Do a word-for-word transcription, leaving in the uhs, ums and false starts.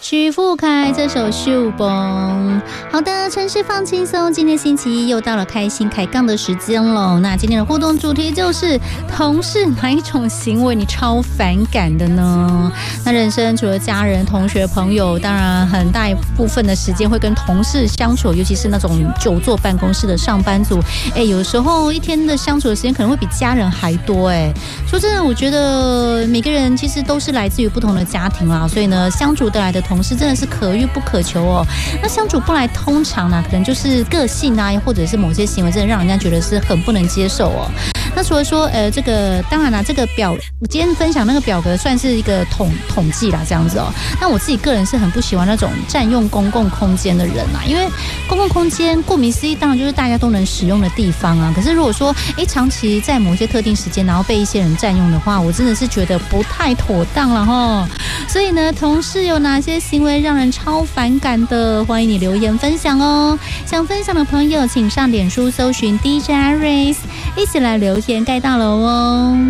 曲富凯这首《秀崩》。好的，城市放轻松，今天星期一又到了开心开杠的时间了。那今天的互动主题就是同事哪一种行为你超反感的呢？那人生除了家人、同学、朋友，当然很大一部分的时间会跟同事相处，尤其是那种久坐办公室的上班族。哎，有时候一天的相处的时间可能会比家人还多。哎，说真的，我觉得每个人其实都是来自于不同的家庭啦，所以呢，相处得来的同事真的是可遇不可求哦。那相处不来，通常呢，可能就是个性啊，或者是某些行为，真的让人家觉得是很不能接受哦。那除了说，呃，这个当然啦，这个表我今天分享那个表格算是一个统统计啦，这样子哦。那我自己个人是很不喜欢那种占用公共空间的人啦，因为公共空间顾名思义，当然就是大家都能使用的地方啊。可是如果说，哎，长期在某些特定时间，然后被一些人占用的话，我真的是觉得不太妥当了哈。所以呢，同事有哪些行为让人超反感的？欢迎你留言分享哦。想分享的朋友，请上脸书搜寻 D J Iris， 一起来留言盖大楼哦。